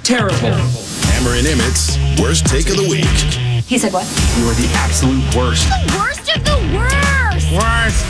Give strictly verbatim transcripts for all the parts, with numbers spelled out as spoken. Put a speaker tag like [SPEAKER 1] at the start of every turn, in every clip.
[SPEAKER 1] terrible.
[SPEAKER 2] Hammer and Emmett's worst take of the week.
[SPEAKER 3] He said what?
[SPEAKER 1] You are the absolute worst.
[SPEAKER 3] The worst of the worst.
[SPEAKER 1] Worst.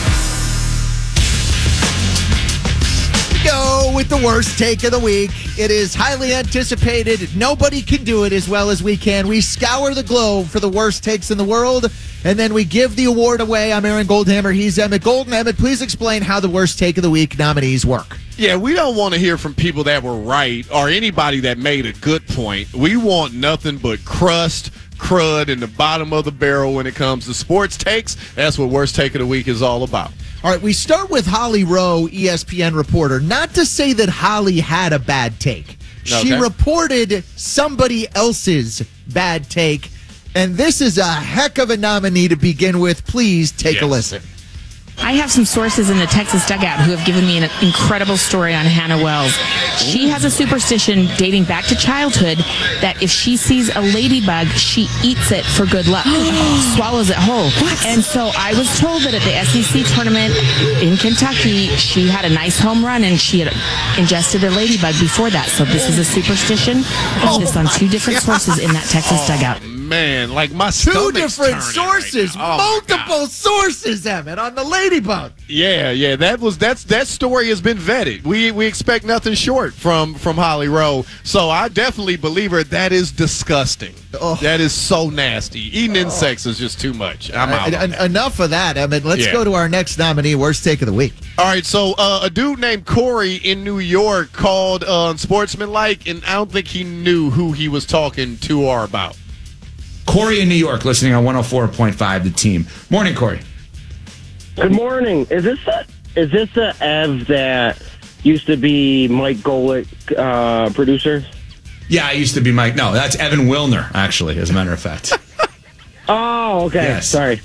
[SPEAKER 4] Go with the worst take of the week. It is highly anticipated. Nobody can do it as well as we can. We scour the globe for the worst takes in the world, and then we give the award away. I'm Aaron Goldhammer. He's Emmett Golden. Emmett, please explain how the worst take of the week nominees work.
[SPEAKER 5] Yeah, we don't want to hear from people that were right or anybody that made a good point. We want nothing but crust, crud in the bottom of the barrel when it comes to sports takes. That's what worst take of the week is all about.
[SPEAKER 4] All right, we start with Holly Rowe, E S P N reporter. Not to say that Holly had a bad take. She
[SPEAKER 5] Okay.
[SPEAKER 4] reported somebody else's bad take, and this is a heck of a nominee to begin with. Please take a
[SPEAKER 5] Yes.
[SPEAKER 4] listen.
[SPEAKER 6] I have some sources in the Texas dugout who have given me an incredible story on Hannah Wells. She has a superstition dating back to childhood that if she sees a ladybug, she eats it for good luck, swallows it whole. What? And so I was told that at the S E C tournament in Kentucky, she had a nice home run and she had ingested a ladybug before that. So this is a superstition. It's just on two different sources in that Texas dugout.
[SPEAKER 5] Man, like my
[SPEAKER 4] Two
[SPEAKER 5] stomach's
[SPEAKER 4] different
[SPEAKER 5] turning
[SPEAKER 4] sources,
[SPEAKER 5] right now. Oh, my
[SPEAKER 4] multiple
[SPEAKER 5] God.
[SPEAKER 4] sources, Emmett, on the ladybug.
[SPEAKER 5] Yeah, yeah, that was that's that story has been vetted. We we expect nothing short from from Holly Rowe. So I definitely believe her. That is disgusting.
[SPEAKER 4] Oh.
[SPEAKER 5] That is so nasty. Eating insects is just too much. I'm out.
[SPEAKER 4] Uh,
[SPEAKER 5] on
[SPEAKER 4] en-
[SPEAKER 5] that.
[SPEAKER 4] enough of that, Emmett. Let's
[SPEAKER 5] Yeah.
[SPEAKER 4] go to our next nominee, worst take of the week.
[SPEAKER 5] All right, so uh, a dude named Corey in New York called uh, Sportsmanlike, and I don't think he knew who he was talking to or about.
[SPEAKER 1] Corey in New York, listening on one oh four point five, The Team. Morning, Corey.
[SPEAKER 7] Good morning. Is this a, is this the Ev that used to be Mike Golick uh, producer?
[SPEAKER 1] Yeah, I used to be Mike. No, that's Evan Wilner, actually, as a matter of fact.
[SPEAKER 7] Oh, okay.
[SPEAKER 1] Yes.
[SPEAKER 7] Sorry.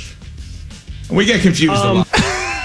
[SPEAKER 1] We get confused a
[SPEAKER 7] Um,
[SPEAKER 1] lot.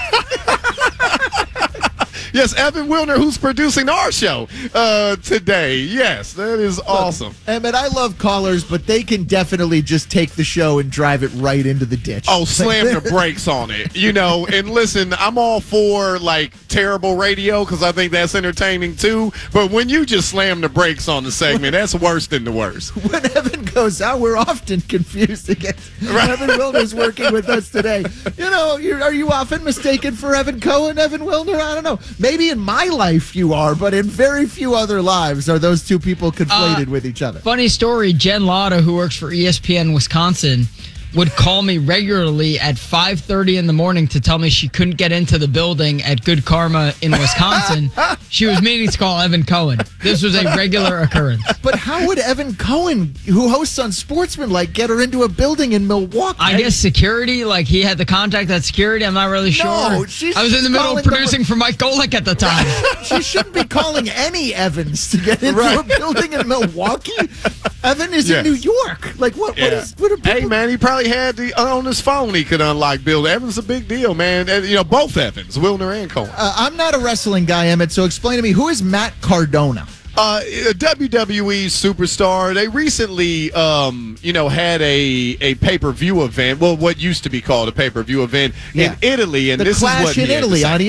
[SPEAKER 5] Yes, Evan Wilner, who's producing our show uh, today. Yes, that is awesome.
[SPEAKER 4] Emmett, I love callers, but they can definitely just take the show and drive it right into the ditch.
[SPEAKER 5] Oh, slam the brakes on it, you know. And listen, I'm all for like terrible radio because I think that's entertaining too. But when you just slam the brakes on the segment, that's worse than the worst.
[SPEAKER 4] When Evan goes out, we're often confused again. Evan Wilner's working with us today. You know, you're, are you often mistaken for Evan Cohen, Evan Wilner? I don't know. Maybe in my life you are, but in very few other lives are those two people conflated
[SPEAKER 8] Uh,
[SPEAKER 4] with each other.
[SPEAKER 8] Funny story, Jen Latta, who works for E S P N Wisconsin, would call me regularly at five thirty in the morning to tell me she couldn't get into the building at Good Karma in Wisconsin. She was meaning to call Evan Cohen. This was a regular occurrence.
[SPEAKER 4] But how would Evan Cohen, who hosts on Sportsmanlike, get her into a building in Milwaukee?
[SPEAKER 8] I guess security, like he had the contact at security. I'm not really sure.
[SPEAKER 4] No, she's
[SPEAKER 8] I was in the middle of
[SPEAKER 4] calling the-
[SPEAKER 8] producing for Mike Golick at the time.
[SPEAKER 4] She shouldn't be calling any Evans to get into
[SPEAKER 5] Right.
[SPEAKER 4] a building in Milwaukee. Evan is
[SPEAKER 5] Yes.
[SPEAKER 4] in New York. Like, what? What
[SPEAKER 5] Yeah.
[SPEAKER 4] is? What are people?
[SPEAKER 5] Hey, man, he probably had the on his phone. He could unlock Bill. Evans a big deal, man. And, you know, both Evans, Wilner and Cohen.
[SPEAKER 4] Uh, I'm not a wrestling guy, Emmett. So explain to me, who is Matt Cardona?
[SPEAKER 5] Uh, a W W E superstar. They recently, um, you know, had a, a pay-per-view event. Well, what used to be called a pay-per-view event
[SPEAKER 4] Yeah.
[SPEAKER 5] in Italy, and
[SPEAKER 4] The
[SPEAKER 5] this
[SPEAKER 4] Clash
[SPEAKER 5] is what
[SPEAKER 4] in
[SPEAKER 5] he had to
[SPEAKER 4] Italy
[SPEAKER 5] say.
[SPEAKER 4] on